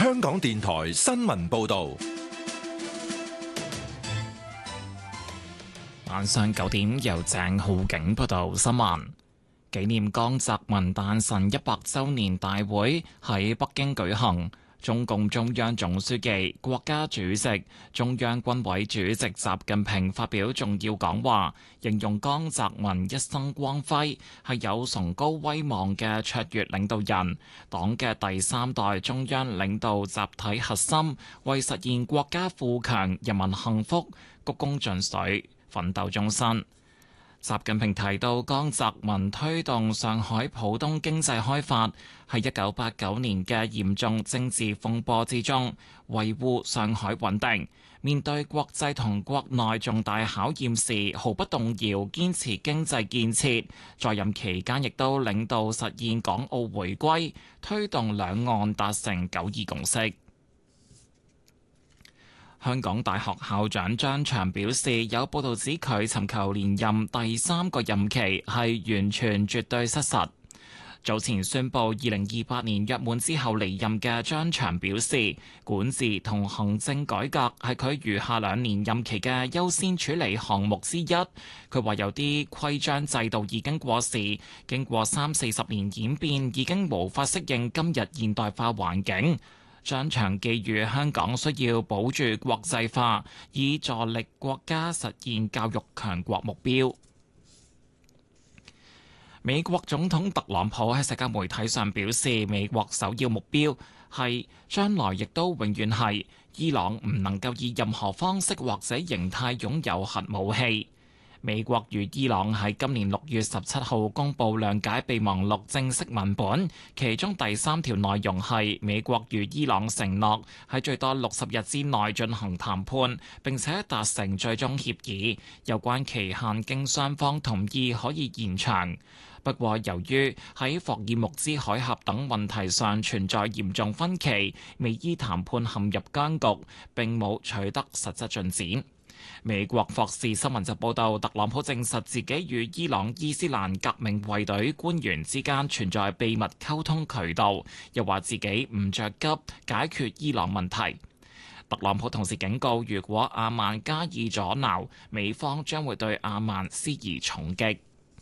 香港電台新聞報道。 晚上9點，由鄭浩景報道新聞。紀念江澤民誕辰100週年大會喺北京舉行。中共中央總書記、國家主席、中央軍委主席習近平發表重要講話，形容江澤民一生光輝，係有崇高威望嘅卓越領導人，黨嘅第3代中央領導集體核心，為實現國家富強、人民幸福鞠躬盡瘁，奮鬥終身。習近平提到，江澤民推動上海浦東經濟開發，喺1989年嘅嚴重政治風波之中維護上海穩定，面對國際同國內重大考驗時毫不動搖堅持經濟建設。在任期間亦都領導實現港澳回歸，推動兩岸達成9·2共識。香港大學校長張翔表示，有報道指佢尋求連任第3個任期係完全絕對失實。早前宣布2028年約滿之後離任嘅張翔表示，管治同行政改革係佢餘下2年任期嘅優先處理項目之一。佢話有啲規章制度已經過時，經過30-40年演變，已經無法適應今日現代化環境。張翔寄語香港需要保住國際化，以助力國家實現教育強國目標。美國總統特朗普喺社交媒體上表示，美國首要目標係將來亦都永遠係伊朗唔能夠以任何方式或者形態擁有核武器。美國與伊朗喺今年6月17號公佈諒解備忘錄正式文本，其中第3條內容係美國與伊朗承諾喺最多60日之內進行談判，並且達成最終協議，有關期限經雙方同意可以延長。不過，由於喺霍爾木茲海峽等問題上存在嚴重分歧，美伊談判陷入僵局，並冇取得實質進展。美國霍士新聞就報道，特朗普證實自己與伊朗伊斯蘭革命衛隊官員之間存在秘密溝通渠道，又話自己唔着急解決伊朗問題。特朗普同時警告，如果阿曼加以阻撓，美方將會對阿曼施以重擊。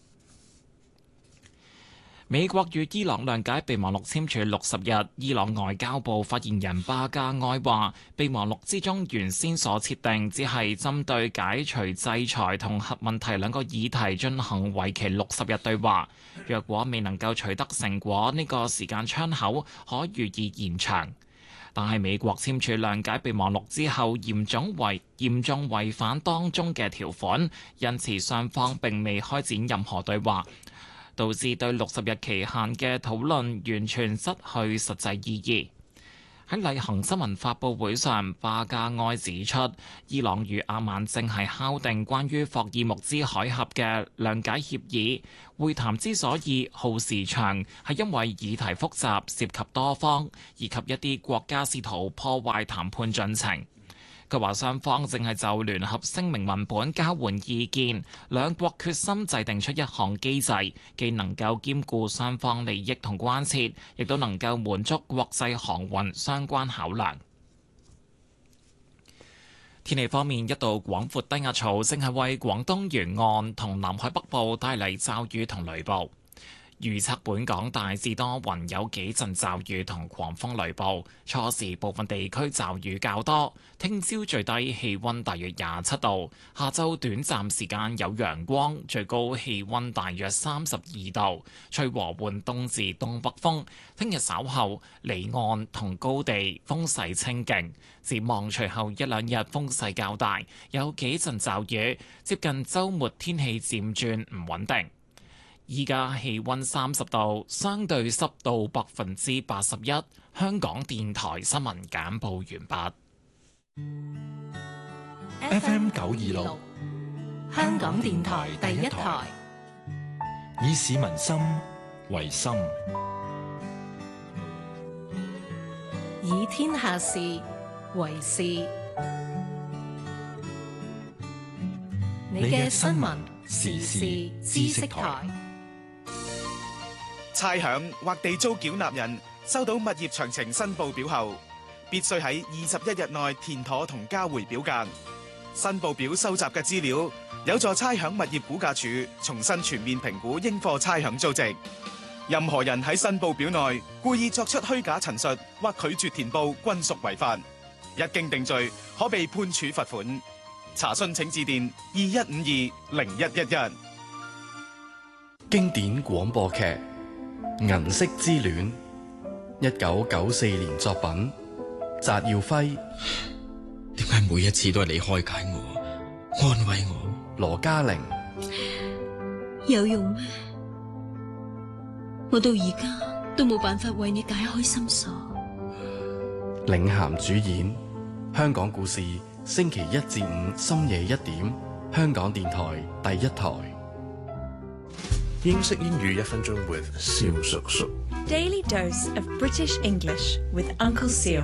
美國與伊朗諒解備忘錄簽署60日，伊朗外交部發言人巴加埃話，備忘錄之中原先所設定只係針對解除制裁同核問題2個議題進行為期60日對話，若果未能夠取得成果，呢個時間窗口可予以延長。但係美國簽署諒解備忘錄之後，嚴重違反當中嘅條款，因此雙方並未開展任何對話，導致對60日期限嘅討論完全失去實際意義。喺例行新聞發佈會上，巴加埃指出，伊朗與阿曼正係敲定關於霍爾木茲海峽嘅諒解協議。會談之所以耗時長，係因為議題複雜，涉及多方，以及一啲國家試圖破壞談判進程。佢話雙方正係就聯合聲明文本交換意見，兩國決心制定出一項機制，既能夠兼顧雙方利益同關切，亦都能夠滿足國際航運相關考量。天氣方面，一道廣闊低壓槽正係為廣東沿岸同南海北部帶嚟驟雨同雷暴。預測本港大致多雲，有幾陣驟雨同狂風雷暴，初時部分地區驟雨較多。聽朝最低氣溫大約27度，下晝短暫時間有陽光，最高氣溫大約32度，吹和緩東至東北風。聽日稍後離岸同高地風勢清勁，展望隨後1-2日風勢較大，有幾陣驟雨，接近週末天氣漸轉唔穩定。依家氣溫30度，相對濕度81%。香港電台新聞簡報完畢。FM 926， 香港電台第一台， 以市民心為心， 以天下事為事。你嘅新聞時事知識台。 差餉或地租繳納人收到物業詳情申報表後， 必須喺21日內填妥同交回表格。申報表收集嘅資料有助差餉物業估價署重新全面評估應課差餉租值。任何人喺申報表內故意作出虛假陳述或拒絕填報，均屬違法。一經定罪，可被判處罰款。查詢請致電21520111。 經典廣播劇《銀色之戀》，1994年作品，翟耀輝。 點解每一次都係你開解我、安慰我？ 羅嘉玲。 有用咩？我到而家都冇辦法為你解開心鎖。 領銜主演，香港故事，星期1至5深夜1點，香港電台第一台。 英式英語1分鐘 with 蕭叔叔。 Daily dose of British English with Uncle Seal。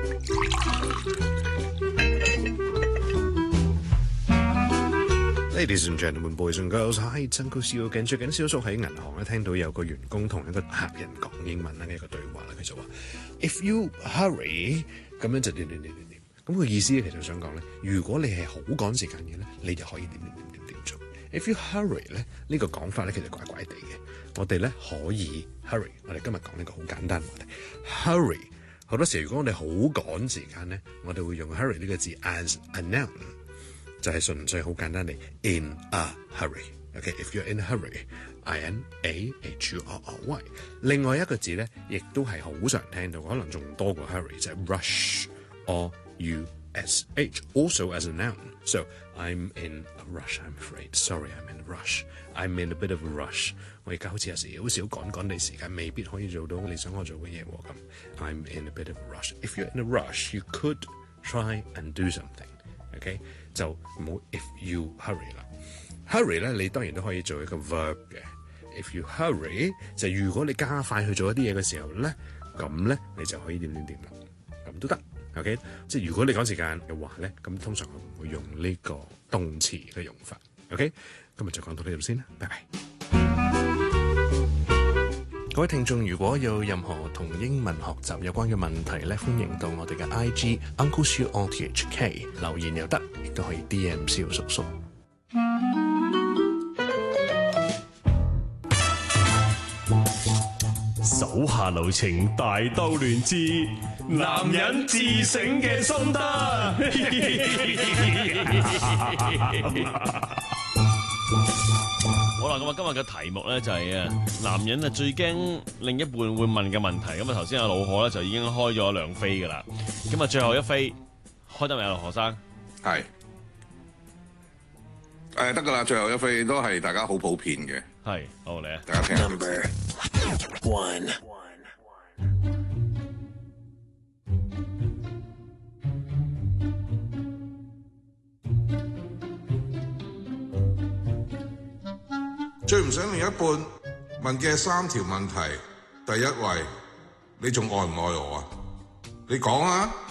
Ladies and gentlemen, boys and girls, hi, it's Uncle Seal again。最近蕭叔喺銀行咧聽到有個員工同一個客人講英文嘅一個對話啦，佢就話 ：If you hurry， 咁樣就點。咁個意思咧，其實想講咧，如果你係好趕時間嘅咧，你就可以點做。If you hurry 咧，呢個講法咧其實怪怪地嘅。我哋咧可以 hurry， 我哋今日講呢個好簡單話題。hurry 好多時如果我哋好趕時間咧，我哋會用 hurry 呢個字 as a noun。就係純粹好簡單地 in a hurry。OK，if you're in a hurry，I-N-A-H-U-R-R-Y。另外一個字咧，亦都係好常聽到，可能仲多過 hurry，就係 rush，R-U-S-H。Also as a noun。So I'm in a rush. I'm afraid. Sorry, I'm in a rush. I'm in a bit of a rush。我而家好似有時好少趕地時間，未必可以做到你想我做嘅嘢喎。咁 I'm in a bit of a rush。If you're in a rush, you could try and do something。OK。就唔好 if you hurry 啦 ，hurry 咧你當然都可以做一個 verb 嘅。If you hurry 就如果你加快去做一啲嘢嘅時候咧，咁咧你就可以點啦，咁都得。OK， 即係如果你趕時間嘅話咧，咁通常我唔會用呢個動詞嘅用法。OK， 今日就講到呢度先啦，拜拜。各位聽眾，如果有任何同英文學習有關嘅問題咧，歡迎到我哋嘅 IG Uncle Siu RTHK 留言又得，亦都可以 DM 蕭叔叔。 手下留情，大兜亂之，男人自省嘅心得。 好啦，咁啊，今日嘅題目咧就係男人最驚另一半會問嘅問題。咁啊，頭先阿老何咧就已經開咗2飛噶啦。咁啊，最後一飛開得未啊，何生？ 係得噶啦，最後一飛都係大家好普遍嘅。 係，好嚟啊！ 大家聽下。 Number 1。 最唔想另一半問嘅3條問題，第一位，你仲愛唔愛我啊？你講啊！